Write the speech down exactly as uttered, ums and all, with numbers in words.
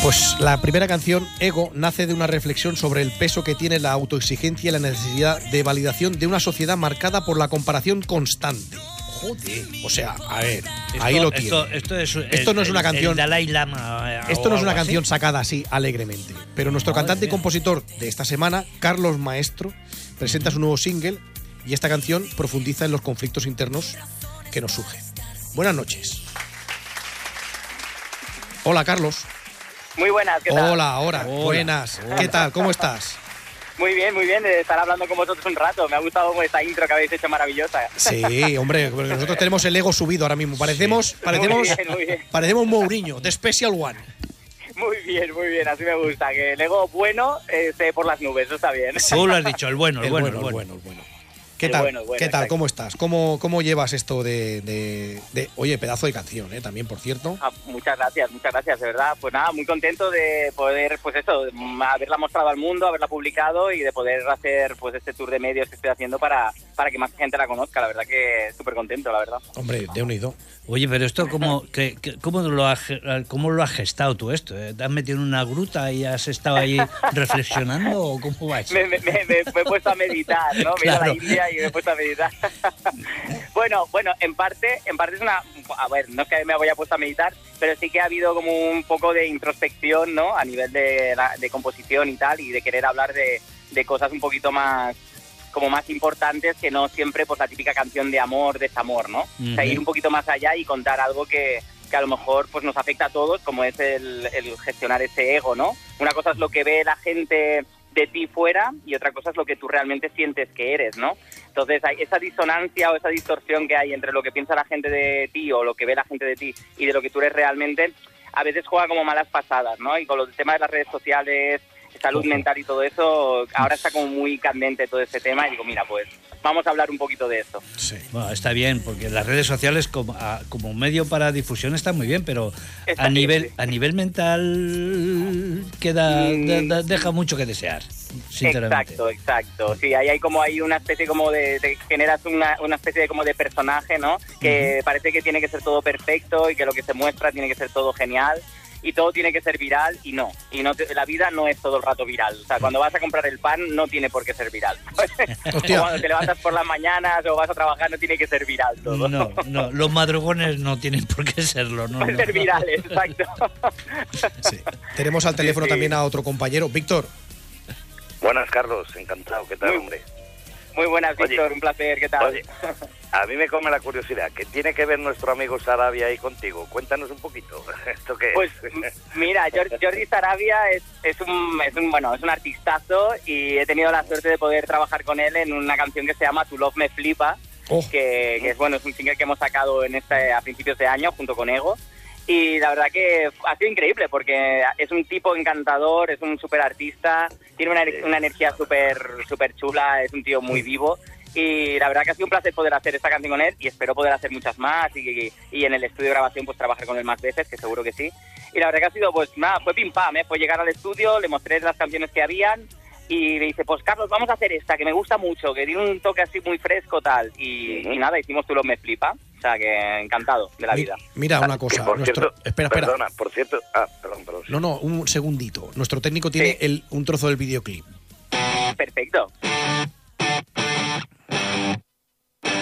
Pues la primera canción, Ego, nace de una reflexión sobre el peso que tiene la autoexigencia y la necesidad de validación de una sociedad marcada por la comparación constante. Joder. O sea, a ver, esto, ahí lo tiene. Esto, esto, es, esto el, no es una el, canción. El Dalai Lama. Esto no es una así. canción sacada así alegremente. Pero nuestro Madre cantante y mía. compositor de esta semana, Carlos Maestro, presenta su nuevo single y esta canción profundiza en los conflictos internos que nos surgen. Buenas noches. Hola, Carlos. Muy buenas, ¿qué tal? Hola, hola, Hola. buenas. Hola. ¿Qué tal? ¿Cómo estás? Muy bien, muy bien, de estar hablando con vosotros un rato. Me ha gustado esta intro que habéis hecho maravillosa. Sí, hombre, porque nosotros tenemos el ego subido ahora mismo. Parecemos, Sí. parecemos, Muy bien, muy bien. parecemos Mourinho, de Special One. Muy bien, muy bien, así me gusta. Que el ego bueno eh, esté por las nubes, eso está bien. Tú lo has dicho, el bueno, el, El bueno, bueno, el el bueno. bueno, el bueno. ¿Qué El tal? bueno, el bueno, ¿Qué tal? exacto. ¿Cómo estás? ¿Cómo, cómo llevas esto de, de, de- Oye, pedazo de canción, ¿eh? También, por cierto. Ah, muchas gracias, muchas gracias, de verdad. Pues nada, muy contento de poder, pues eso, haberla mostrado al mundo, haberla publicado y de poder hacer pues este tour de medios que estoy haciendo para, para que más gente la conozca. La verdad que súper contento, la verdad. Hombre, de unido. Oye, pero esto, ¿cómo, que, que- cómo, lo has, ge- ¿cómo lo has gestado tú esto? eh? ¿Te has metido en una gruta y has estado ahí reflexionando o cómo va eso? Me, me, me- me- me he puesto a meditar, ¿no? Mira Claro. la India y me he puesto a meditar. bueno, bueno, en parte, en parte es una... A ver, no es que me haya puesto a meditar, pero sí que ha habido como un poco de introspección, ¿no? A nivel de, la- de composición y tal, y de querer hablar de, de cosas un poquito más como más importantes que no siempre pues la típica canción de amor, desamor, ¿no? O sea, Ujú. ir un poquito más allá y contar algo que, que a lo mejor pues nos afecta a todos, como es el, el gestionar ese ego, ¿no? Una cosa es lo que ve la gente de ti fuera y otra cosa es lo que tú realmente sientes que eres, ¿no? Entonces, hay esa disonancia o esa distorsión que hay entre lo que piensa la gente de ti o lo que ve la gente de ti y de lo que tú eres realmente, a veces juega como malas pasadas, ¿no? Y con los temas de las redes sociales, salud Ojo. mental y todo eso, ahora está como muy candente todo ese tema y digo, mira, pues vamos a hablar un poquito de eso. Sí. Bueno, está bien, porque las redes sociales como, a- como medio para difusión están muy bien, pero Está a bien, nivel sí. a nivel mental queda Mm. de- de- deja mucho que desear, sinceramente. Exacto, exacto. Sí, ahí hay como hay una especie como de, de- generas una, una especie de como de personaje, ¿no? Que parece que tiene que ser todo perfecto y que lo que se muestra tiene que ser todo genial y todo tiene que ser viral y no. Y no te- la vida no es todo el rato viral. O sea, cuando vas a comprar el pan no tiene por qué ser viral. Hostia. O cuando te levantas por las mañanas o vas a trabajar no tiene que ser viral todo. No, no, los madrugones no tienen por qué serlo, no. Puede no. ser virales, exacto. Sí. Tenemos al teléfono sí. también a otro compañero, Víctor. Buenas, Carlos, encantado. ¿Qué tal, Muy- hombre? Muy buenas, Oye. Víctor, un placer, ¿qué tal? Oye, a mí me come la curiosidad. ¿Qué tiene que ver nuestro amigo Sarabia ahí contigo? Cuéntanos un poquito. ¿Esto qué es? Pues m- mira, Jor- Jordi Sarabia es, es, un, es un bueno es un artistazo y he tenido la suerte de poder trabajar con él en una canción que se llama Tu Love Me Flipa, Oh, que, que es bueno es un single que hemos sacado en este a principios de año junto con Ego. Y la verdad que ha sido increíble porque es un tipo encantador, es un súper artista, tiene una, una energía súper súper chula, es un tío muy vivo. Y la verdad que ha sido un placer poder hacer esta canción con él y espero poder hacer muchas más y, y en el estudio de grabación pues trabajar con él más veces, que seguro que sí. Y la verdad que ha sido pues nada, fue pim pam, ¿eh? Fue llegar al estudio, le mostré las canciones que habían y le dice, pues Carlos, vamos a hacer esta, que me gusta mucho, que tiene un toque así muy fresco tal. Y, Ujú. y nada, hicimos Tu Love Me Flipa, o sea que encantado de la mi- vida. mira una Que, cosa. por Nuestro... cierto, Espera, espera. Perdona, por cierto... Ah, perdón, perdón. No, no, un segundito. Nuestro técnico tiene Sí. el, un trozo del videoclip. Perfecto.